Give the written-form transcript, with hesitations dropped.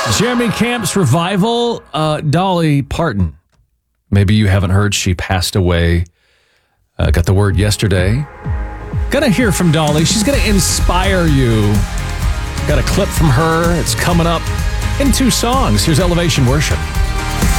Jeremy Camp's revival, Dolly Parton. Maybe you haven't heard, she passed away. Got the word yesterday. Gonna hear from Dolly. She's gonna inspire you. Got a clip from her. It's coming up in 2 songs. Here's Elevation Worship.